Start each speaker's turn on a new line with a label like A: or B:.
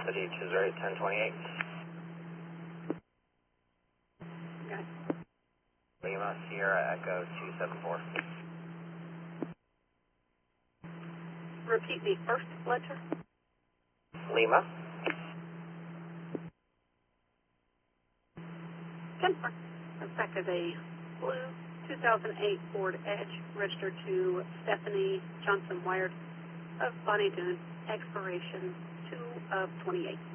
A: City 208, 1028.
B: Okay.
A: Lima, Sierra Echo 274.
B: Repeat the first letter.
A: Lima.
B: Confirm. Effective a blue 2008 Ford Edge, registered to Stephanie Johnson Wired of Bonnie Doon, expiration 2 of 28.